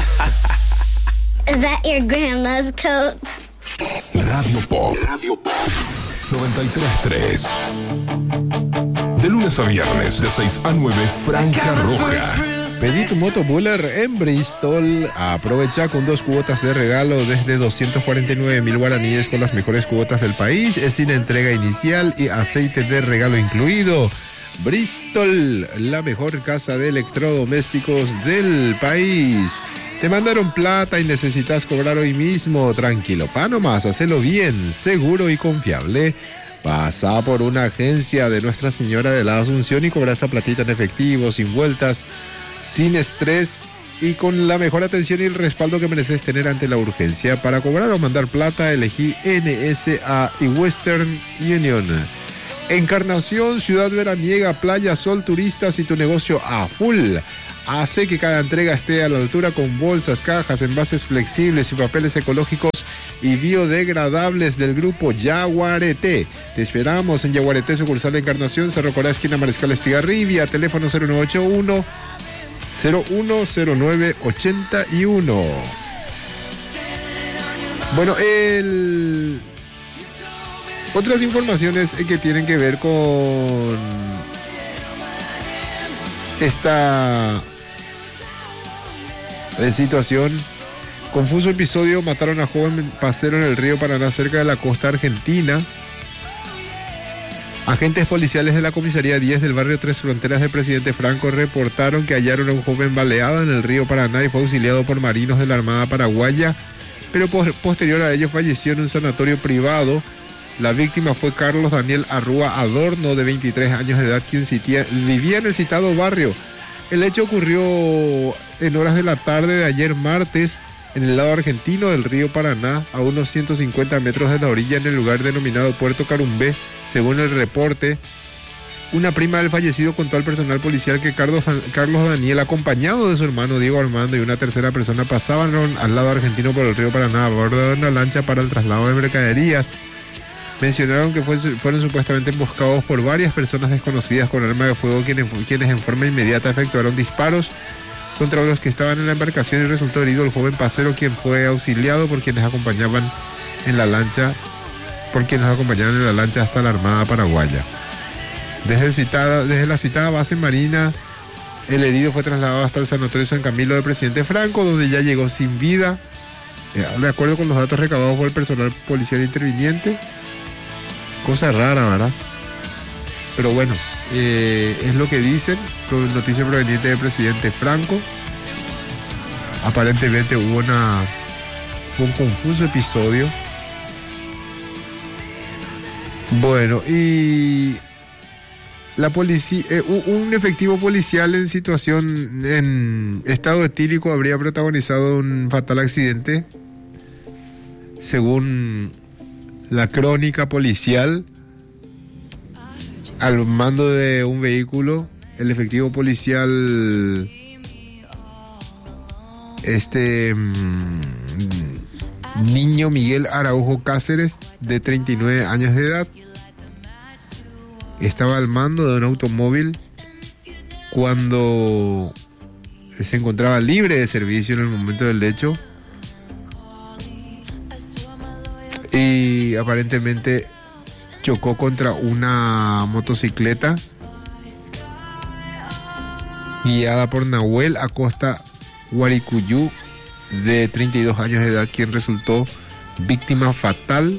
Is that your grandma's coat? Radio Pop 93.3. De lunes a viernes, de 6 a 9, Franja Roja. Pedí tu moto Buller en Bristol. Aprovecha con 2 cuotas de regalo desde 249.000 guaraníes con las mejores cuotas del país. Es sin entrega inicial y aceite de regalo incluido. Bristol, la mejor casa de electrodomésticos del país. Te mandaron plata y necesitas cobrar hoy mismo. Tranquilo, pa nomás, hacelo bien, seguro y confiable. Pasa por una agencia de Nuestra Señora de la Asunción y cobra esa platita en efectivo, sin vueltas, sin estrés y con la mejor atención y el respaldo que mereces tener ante la urgencia. Para cobrar o mandar plata, elegí NSA y Western Union. Encarnación, ciudad veraniega, playa, sol, turistas y tu negocio a full. Hace que cada entrega esté a la altura con bolsas, cajas, envases flexibles y papeles ecológicos y biodegradables del grupo Yaguareté. Te esperamos en Yaguareté, sucursal de Encarnación, Cerro Corá, esquina Mariscal Estigarribia, teléfono 0981 010981. Bueno, otras informaciones que tienen que ver con esta situación. Confuso episodio: mataron a joven pasero en el río Paraná, cerca de la costa argentina. Agentes policiales de la comisaría 10 del barrio Tres Fronteras de Presidente Franco reportaron que hallaron a un joven baleado en el río Paraná y fue auxiliado por marinos de la Armada Paraguaya, pero posterior a ello falleció en un sanatorio privado. La víctima fue Carlos Daniel Arrúa Adorno, de 23 años de edad, quien vivía en el citado barrio. El hecho ocurrió en horas de la tarde de ayer martes en el lado argentino del río Paraná, a unos 150 metros de la orilla, en el lugar denominado Puerto Carumbé. Según el reporte, una prima del fallecido contó al personal policial que Carlos Daniel, acompañado de su hermano Diego Armando y una tercera persona, pasaban al lado argentino por el río Paraná a bordo de una lancha para el traslado de mercaderías. Mencionaron que fueron supuestamente emboscados por varias personas desconocidas con arma de fuego, quienes en forma inmediata efectuaron disparos contra los que estaban en la embarcación y resultó herido el joven pasero, quien fue auxiliado por quienes acompañaban en la lancha hasta la Armada Paraguaya. Desde la citada base marina, el herido fue trasladado hasta el Sanatorio San Camilo de Presidente Franco, donde ya llegó sin vida, de acuerdo con los datos recabados por el personal policial interviniente. Cosa rara, ¿verdad? Pero bueno, es lo que dicen, con noticia proveniente del presidente Franco. Aparentemente fue un confuso episodio. Bueno, y la policía, un efectivo policial en estado etílico habría protagonizado un fatal accidente. Según la crónica policial, al mando de un vehículo, el efectivo policial Niño Miguel Araujo Cáceres, de 39 años de edad, estaba al mando de un automóvil cuando se encontraba libre de servicio en el momento del hecho, y aparentemente chocó contra una motocicleta guiada por Nahuel Acosta Guaricuyú, de 32 años de edad, quien resultó víctima fatal.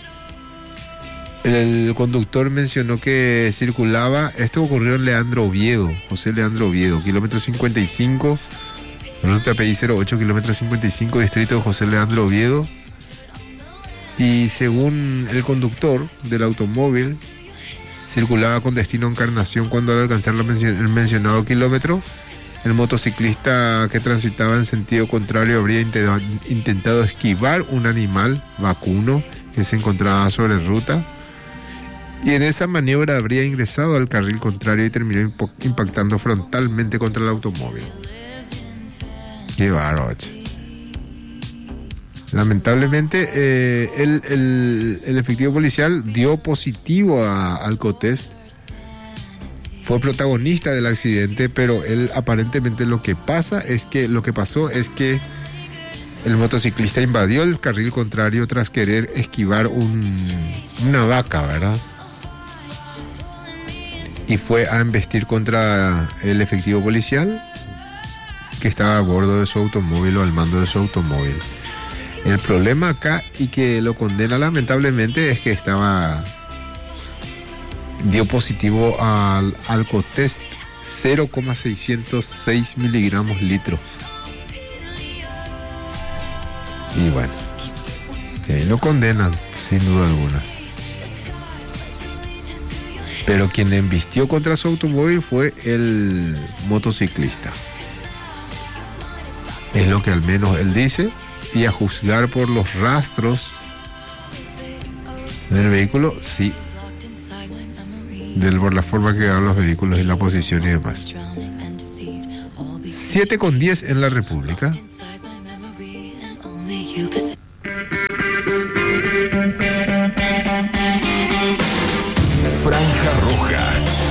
El conductor mencionó que circulaba, esto ocurrió en José Leandro Oviedo, kilómetro 55, ruta PI 08, kilómetro 55, distrito de José Leandro Oviedo. Y según el conductor del automóvil, circulaba con destino a Encarnación cuando, al alcanzar el mencionado kilómetro, el motociclista que transitaba en sentido contrario habría intentado esquivar un animal vacuno que se encontraba sobre ruta, y en esa maniobra habría ingresado al carril contrario y terminó impactando frontalmente contra el automóvil. Qué bárbaro. Lamentablemente, el efectivo policial dio positivo a alcotest. fue protagonista del accidente, pero él aparentemente lo que pasó es que el motociclista invadió el carril contrario tras querer esquivar una vaca, ¿verdad? Y fue a embestir contra el efectivo policial que estaba a bordo de su automóvil o al mando de su automóvil. El problema acá, y que lo condena lamentablemente, es que dio positivo al Alcotest 0,606 miligramos litro. Y bueno, lo condenan sin duda alguna. Pero quien embistió contra su automóvil fue el motociclista. Es lo que al menos él dice, y a juzgar por los rastros del vehículo, sí, por la forma que van los vehículos y la posición y demás. 7:10 en la República. Franja Roja